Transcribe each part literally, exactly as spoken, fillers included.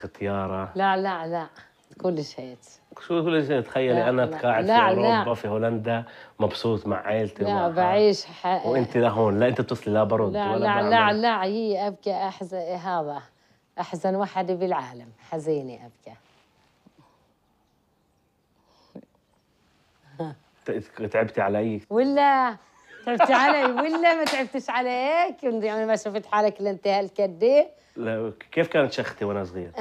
ختيارة. لا لا لا كل شيء. شو كل شيء؟ تخيلي أنا قاعد في أوروبا في هولندا مبسوط مع عائلتي. لا بعيش ح... وأنت لهون لا أنت بتصلي لا برد لا ولا لا بعمل. لا لا هي أبكي أحزن هذا أحزن واحد بالعالم حزيني أبكي. تعبتي علي؟ ولا تعبتي علي ولا ما تعبتش عليك؟ يعني ما شفت حالك لانت هالكدي؟ لا كيف كانت شختي وانا صغير؟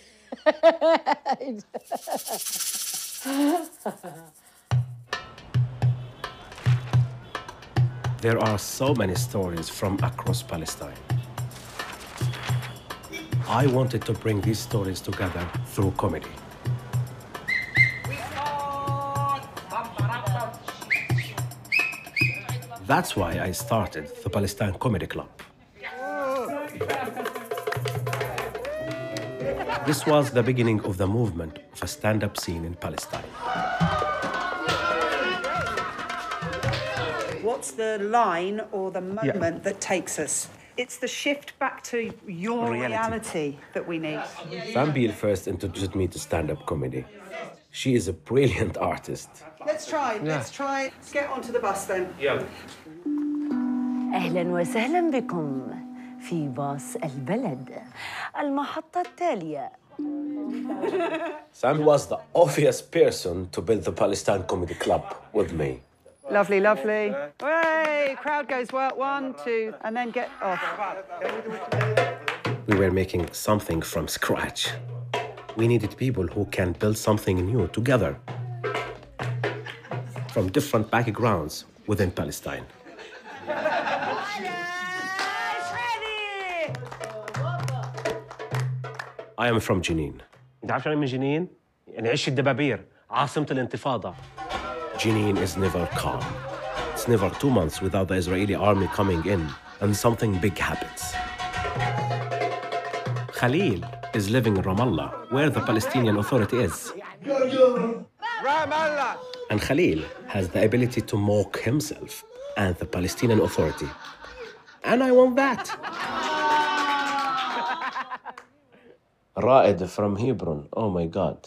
There are so many stories from across Palestine. I wanted to bring these stories together through comedy. That's why I started the Palestine Comedy Club. This was the beginning of the movement of a stand-up scene in Palestine. What's the line or the moment yeah. that takes us? It's the shift back to your reality, reality that we need. Fambil first introduced me to stand-up comedy. She is a brilliant artist. Let's try, yeah. let's try. Let's get onto the bus then. Yeah. أهلاً وسهلاً بكم في باص البلد المحطة التالية. Sam was the obvious person to build the Palestine Comedy Club with me. Lovely, lovely. Hooray! Crowd goes well. One, two, and then get off. We were making something from scratch. We needed people who can build something new together from different backgrounds within Palestine. I am from Jenin. أنت عارف شو يعني من جنين؟ يعني عش الدبابير، عاصمة الانتفاضة. Jenin is never calm. It's never two months without the Israeli army coming in and something big happens. Khalil is living in Ramallah, where the Palestinian Authority is. Ramallah! And Khalil has the ability to mock himself and the Palestinian Authority. And I want that. Ra'ed from Hebron, oh my God.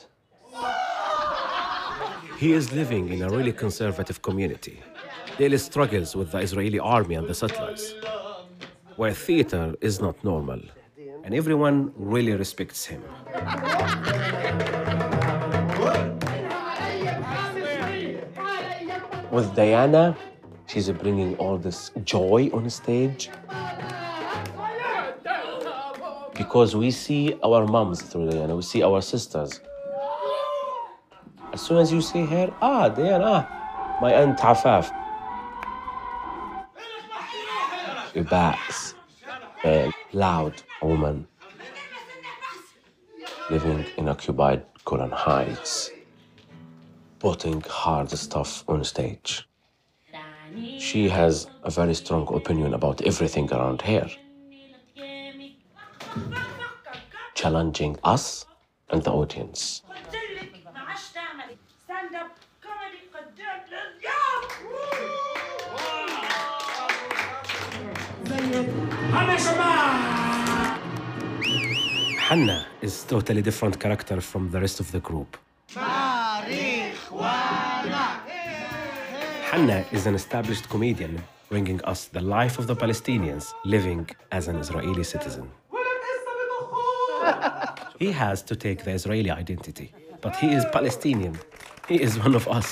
He is living in a really conservative community. Daily struggles with the Israeli army and the settlers, where theater is not normal, and everyone really respects him. With Diana, she's bringing all this joy on stage. Because we see our moms through Diana, we see our sisters. As soon as you see her, ah, Diana, my aunt Afaf. She backs a loud woman living in occupied Golan Heights, putting hard stuff on stage. She has a very strong opinion about everything around here, challenging us and the audience. Hannah is a totally different character from the rest of the group. Hannah is an established comedian bringing us the life of the Palestinians living as an Israeli citizen. He has to take the Israeli identity, but he is Palestinian. He is one of us.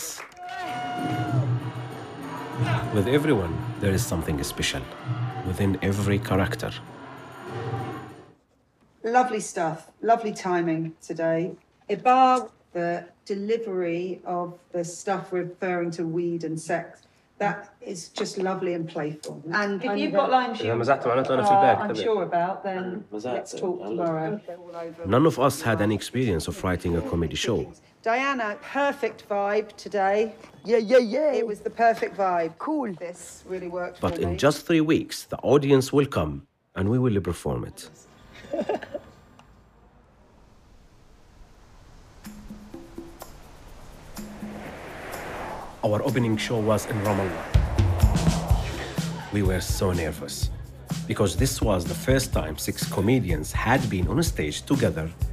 With everyone, there is something special within every character. Lovely stuff, lovely timing today. Ibar, the delivery of the stuff referring to weed and sex, that is just lovely and playful. And if you've got lines you, uh, I'm sure about, then let's talk tomorrow. None of us had any experience of writing a comedy show. Diana, perfect vibe today. Yeah, yeah, yeah. It was the perfect vibe. Cool. This really worked But for in me. just three weeks, the audience will come and we will perform it. Our opening show was in Ramallah. We were so nervous because this was the first time six comedians had been on a stage together